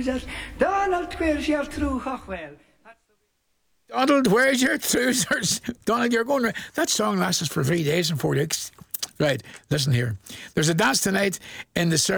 Jesus. Donald, where's your true Hochwell? Donald, where's your trousers? Donald, you're going. That song lasts for 3 days and 4 weeks. Right, listen here. There's a dance tonight in the